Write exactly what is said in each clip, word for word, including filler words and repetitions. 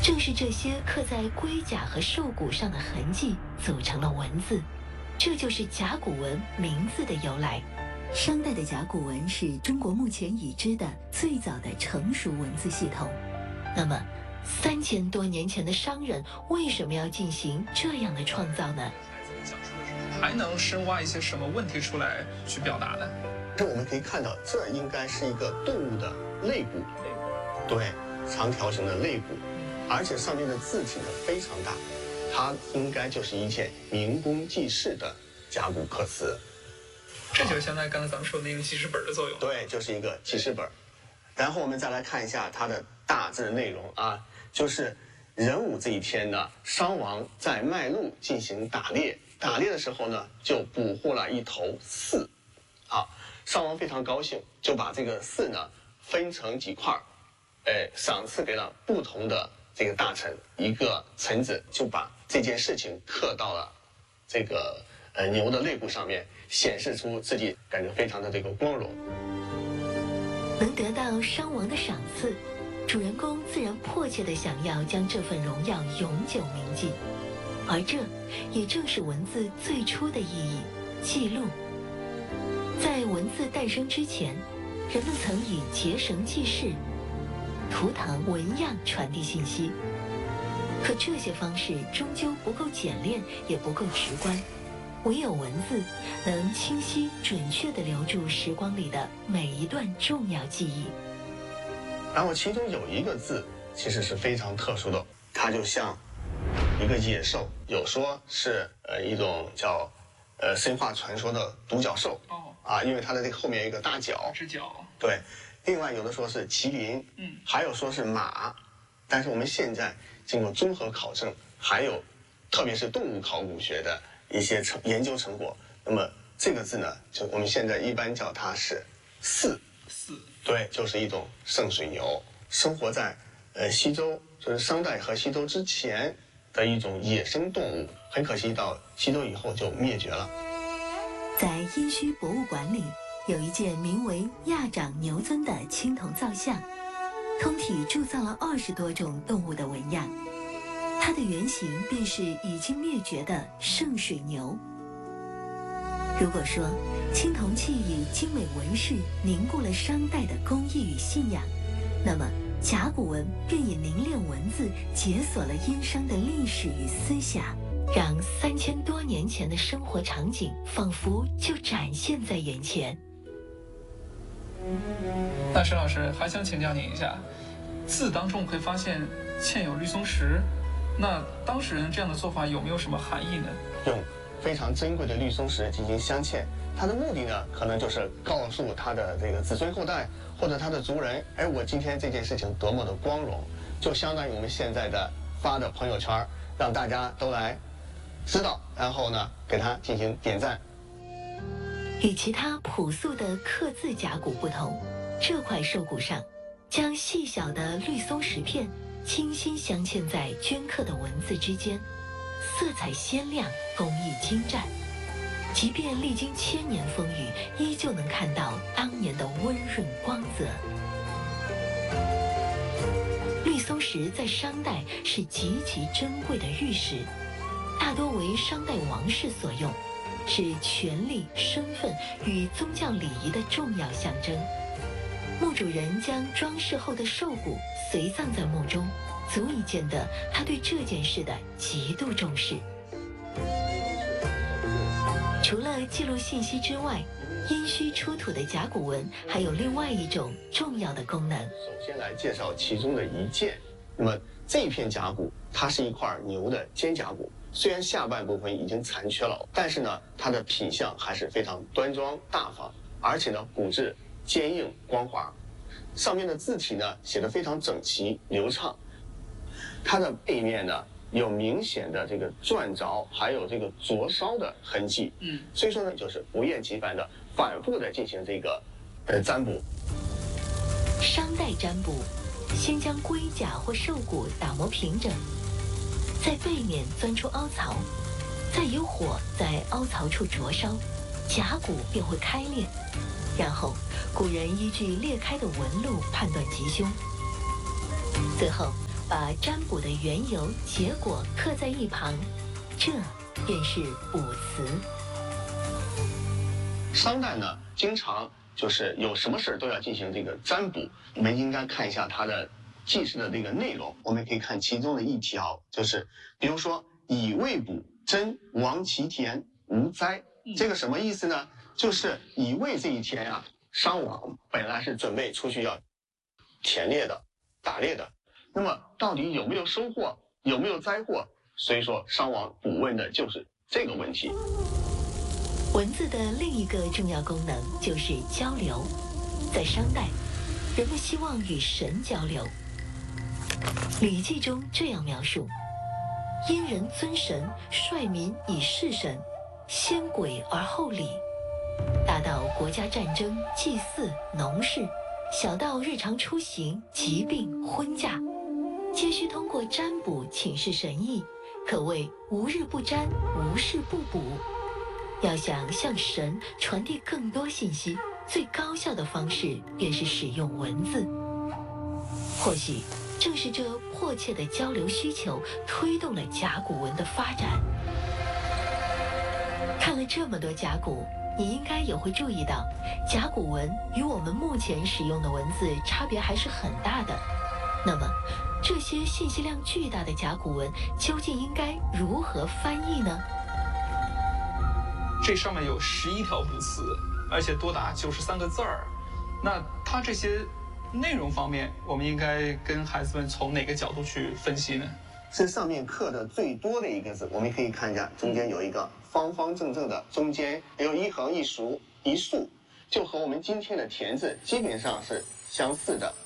正是这些刻在龟甲和兽骨上的痕迹组成了文字，这就是甲骨文名字的由来。商代的甲骨文是中国目前已知的最早的成熟文字系统。那么，三千多年前的商人为什么要进行这样的创造呢？ 还能深挖一些什么问题出来去表达呢？ 这我们可以看到，这应该是一个动物的肋骨，对，长条形的肋骨，而且上面的字体呢非常大，它应该就是一件明公记事的甲骨刻词。 这就相当于刚才咱们说的那个记事本的作用。 对，就是一个记事本。然后我们再来看一下它的大致内容啊，就是壬午这一天呢，商王在麦路进行打猎，打猎的时候呢，就捕获了一头驷，啊，商王非常高兴，就把这个驷呢分成几块儿，呃，赏赐给了不同的这个大臣，一个臣子就把这件事情刻到了这个呃牛的肋骨上面，显示出自己感觉非常的这个光荣。 能得到商王的赏赐，主人公自然迫切地想要将这份荣耀永久铭记，而这也正是文字最初的意义——记录。在文字诞生之前，人们曾以结绳记事、图腾纹样传递信息，可这些方式终究不够简练，也不够直观。唯有文字能清晰准确地留住时光里的每一段重要记忆。 然后其中有一个字其实是非常特殊的，它就像一个野兽，有说是呃一种叫呃神话传说的独角兽， 哦， 啊，因为它的这个后面有一个大角， 只角。 对，另外有的说是麒麟， 嗯， 还有说是马，但是我们现在经过综合考证，还有特别是动物考古学的一些成研究成果，那么这个字呢，就我们现在一般叫它是驷， 驷， 对，就是一种圣水牛，生活在呃西周，就是商代和西周之前的一种野生动物，很可惜到西周以后就灭绝了。 在殷墟博物馆里，有一件名为亚长牛尊的青铜造像，通体铸造了二十多种动物的纹样。它的原型便是已经灭绝的圣水牛。如果说青铜器以精美纹饰凝固了商代的工艺与信仰，那么甲骨文便以凝练文字解锁了殷商的历史与思想，让三千多年前的生活场景仿佛就展现在眼前。 那沈老师还想请教您一下，字当中可以发现嵌有绿松石，那当事人这样的做法有没有什么含义呢？ 用非常珍贵的绿松石进行镶嵌，它的目的呢，可能就是告诉他的这个子孙后代或者他的族人，哎，我今天这件事情多么的光荣，就相当于我们现在的发的朋友圈，让大家都来知道，然后呢，给他进行点赞。 与其他朴素的刻字甲骨不同，这块兽骨上将细小的绿松石片清新镶嵌在镌刻的文字之间，色彩鲜亮，工艺精湛。即便历经千年风雨，依旧能看到当年的温润光泽。绿松石在商代是极其珍贵的玉石，大多为商代王室所用，是权力、身份与宗教礼仪的重要象征。墓主人将装饰后的兽骨随葬在墓中，足以见得他对这件事的极度重视。除了记录信息之外，殷墟出土的甲骨文还有另外一种重要的功能。 首先来介绍其中的一件，那么这片甲骨它是一块牛的肩胛骨，虽然下半部分已经残缺了，但是呢，它的品相还是非常端庄大方，而且呢，骨质坚硬光滑，上面的字体呢写得非常整齐流畅，它的背面呢有明显的这个钻凿，还有这个灼烧的痕迹， 嗯， 所以说呢，就是不厌其烦的反复的进行这个呃占卜。 商代占卜，先将龟甲或兽骨打磨平整，在背面钻出凹槽，再有火在凹槽处灼烧，甲骨便会开裂。然后，古人依据裂开的纹路判断吉凶。最后， 把占卜的缘由、结果刻在一旁，这便是卜辞。 商代呢，经常就是有什么事儿都要进行这个占卜，我们应该看一下它的记事的这个内容。我们可以看其中的一条，就是比如说以未卜真亡其田无灾，这个什么意思呢？就是乙未这一天啊，商王本来是准备出去要田猎的、打猎的，那么到底有没有收获，有没有灾祸？所以说商王卜问的就是这个问题。 文字的另一个重要功能就是交流。在商代，人们希望与神交流。《礼记》中这样描述：殷人尊神，率民以事神，先鬼而后礼。大到国家战争、祭祀、农事，小到日常出行、疾病、婚嫁，皆需通过占卜请示神意，可谓无日不占，无事不卜。要想向神传递更多信息，最高效的方式便是使用文字。或许正是这迫切的交流需求，推动了甲骨文的发展。看了这么多甲骨，你应该也会注意到，甲骨文与我们目前使用的文字差别还是很大的。那么，这些信息量巨大的甲骨文究竟应该如何翻译呢？ 这上面有十一条卜辞，而且多达九十三个字儿。那它这些内容方面，我们应该跟孩子们从哪个角度去分析呢？ 是上面刻的最多的一个字，我们可以看一下，中间有一个方方正正的，中间有一横一竖一竖，就和我们今天的田字基本上是相似的。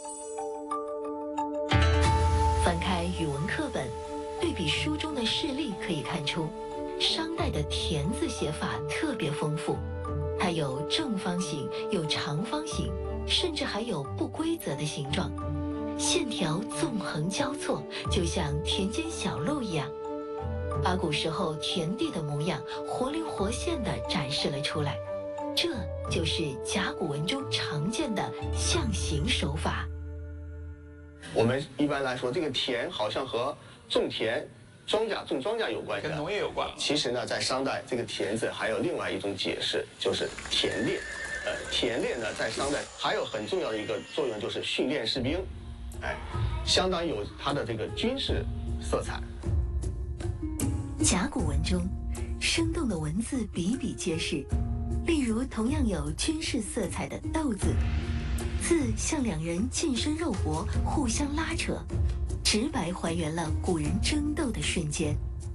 翻开语文课本，对比书中的事例，可以看出，商代的田字写法特别丰富，它有正方形，有长方形，甚至还有不规则的形状，线条纵横交错，就像田间小路一样，把古时候田地的模样活灵活现地展示了出来。这就是甲骨文中常见的象形手法。 我们一般来说，这个田好像和种田、庄稼、种庄稼有关系， 跟农业有关。 其实呢，在商代，这个田字还有另外一种解释，就是田猎。呃，田猎呢，在商代还有很重要的一个作用，就是训练士兵，哎，相当有它的这个军事色彩。 甲骨文中，生动的文字比比皆是，例如同样有军事色彩的斗字，字像两人近身肉搏，互相拉扯，直白还原了古人争斗的瞬间。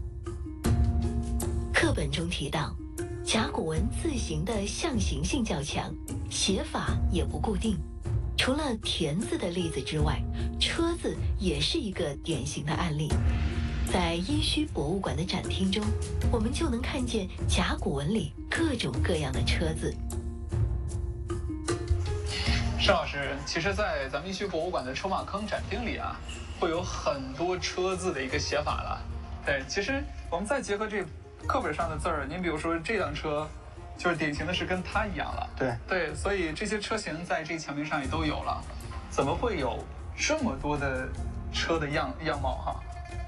课本中提到，甲骨文字形的象形性较强，写法也不固定。除了田字的例子之外，车字也是一个典型的案例。在殷墟博物馆的展厅中，我们就能看见甲骨文里各种各样的车字。 盛老师，其实，在咱们殷墟博物馆的车马坑展厅里啊，会有很多车字的一个写法了。对，其实我们再结合这课本上的字儿，您比如说这辆车，就是典型的是跟它一样了。 对对，所以这些车型在这墙面上也都有了。怎么会有这么多的车的样样貌哈？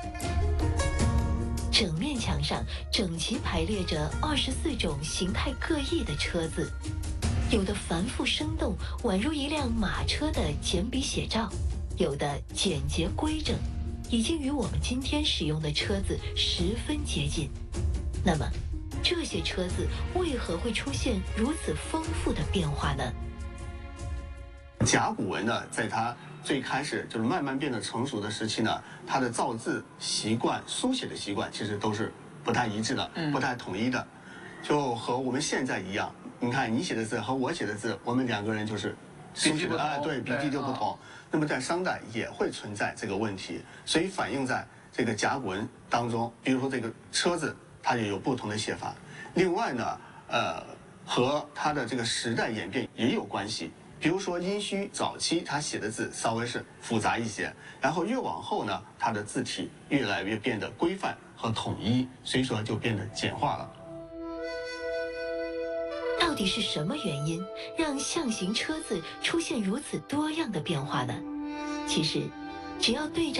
整面墙上整齐排列着二十四种形态各异的车字，有的繁复生动，宛如一辆马车的简笔写照；有的简洁规整，已经与我们今天使用的车字十分接近。那么，这些车字为何会出现如此丰富的变化呢？ 甲骨文呢，在它最开始就是慢慢变得成熟的时期呢，它的造字习惯、书写的习惯其实都是不太一致的，不太统一的，就和我们现在一样。你看你写的字和我写的字，我们两个人就是书写的啊，对，笔记就不同。那么在商代也会存在这个问题，所以反映在这个甲骨文当中，比如说这个车字，它也有不同的写法。另外呢，呃，和它的这个时代演变也有关系。比如说殷墟早期他写的字稍微是复杂一些，然后越往后呢，它的字体越来越变得规范和统一，所以说就变得简化了。 到底是什么原因让象形车字出现如此多样的变化呢？其实，只要对照